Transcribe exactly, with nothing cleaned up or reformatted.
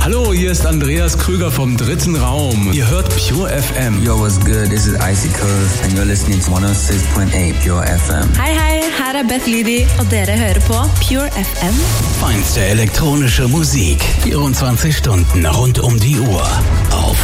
Hallo, hier ist Andreas Krüger vom Dritten Raum. Ihr hört Pure F M. Yo, what's good? This is Icicle and you're listening to one oh six point eight Pure F M. Hei, hei, her er Beth Lidi, og dere hører på Pure F M. Feinste elektronische Musik. vierundzwanzig Stunden rund um die Uhr. Auf